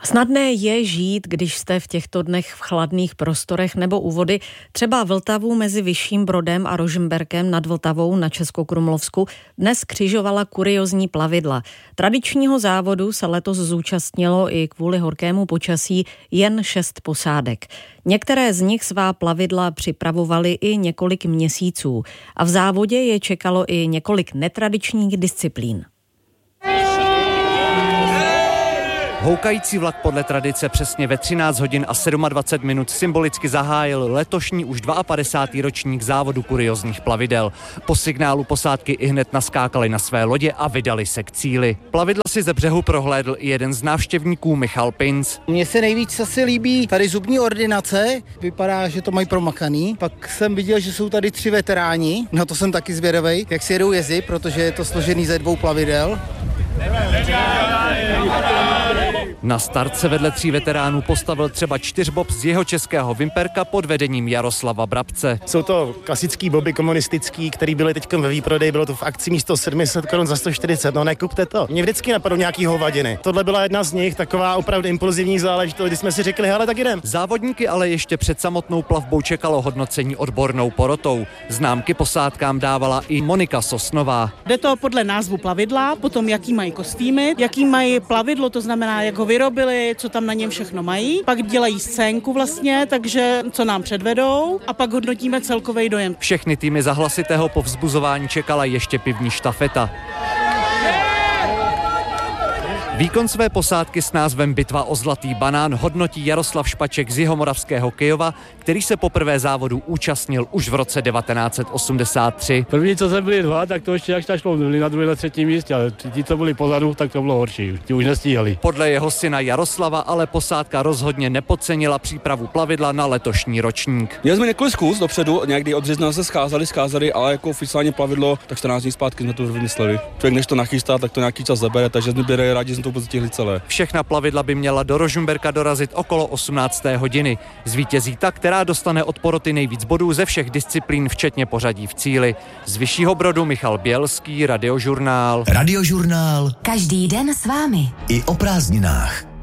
Snadné je žít, když jste v těchto dnech v chladných prostorech nebo u vody, třeba Vltavu mezi Vyšším Brodem a Rožmberkem nad Vltavou na Českokrumlovsku dnes křižovala kuriózní plavidla. Tradičního závodu se letos zúčastnilo i kvůli horkému počasí jen 6 posádek. Některé z nich svá plavidla připravovali i několik měsíců a v závodě je čekalo i několik netradičních disciplín. Houkající vlak podle tradice přesně ve 13 hodin a 27 minut symbolicky zahájil letošní už 52. ročník závodu kuriózních plavidel. Po signálu posádky ihned naskákali na své lodě a vydali se k cíli. Plavidla si ze břehu prohlédl i jeden z návštěvníků, Michal Pinc. Mně se nejvíc asi líbí tady zubní ordinace, vypadá, že to mají promakaný. Pak jsem viděl, že jsou tady 3 veteráni, na to jsem taky zvědavej, jak si jedou jezy, protože je to složený ze 2 plavidel. Na start se vedle 3 veteránů postavil třeba 4bob z Jihočeského Vimperka pod vedením Jaroslava Brabce. Jsou to klasický boby komunistický, který byly teď ve výprodeji, bylo to v akci místo 700 korun za 140, no nekupte to. Mě vždycky napadou nějaký hovadiny. Tohle byla jedna z nich, taková opravdu impulzivní záležitost, kdy jsme si řekli, hele, tak jdem. Závodníky ale ještě před samotnou plavbou čekalo hodnocení odbornou porotou. Známky posádkám dávala i Monika Sosnová. Jde to podle názvu plavidla, potom jaký mají kostýmy, jaký mají plavidlo, to znamená, jak ho vyrobili, co tam na něm všechno mají. Pak dělají scénku vlastně, takže co nám předvedou a pak hodnotíme celkový dojem. Všechny týmy za hlasitého povzbuzování čekala ještě pivní štafeta. Výkon své posádky s názvem Bitva o zlatý banán hodnotí Jaroslav Špaček z Jihomoravského Kyjova, který se poprvé závodu účastnil už v roce 1983. První, co jsme byli 2, tak to ještě jak tak šlo, byli na 2. a 3. místě, ale ti, co byli pozadu, tak to bylo horší, ti už nestíhali. Podle jeho syna Jaroslava ale posádka rozhodně nepodcenila přípravu plavidla na letošní ročník. Měli jsme několik zkus dopředu, někdy od března se scházeli, ale jako oficiálně plavidlo, tak 14 dní zpátky jsme to vymysleli. Člověk než to nachystá, tak to nějaký čas zabere, takže jsme byli rádi, to později celé. Všechna plavidla by měla do Rožmberka dorazit okolo 18. hodiny. Zvítězí ta, která dostane od poroty nejvíc bodů ze všech disciplín, včetně pořadí v cíli. Z Vyššího Brodu Michal Bělský, Radiožurnál. Radiožurnál. Každý den s vámi. I o prázdninách.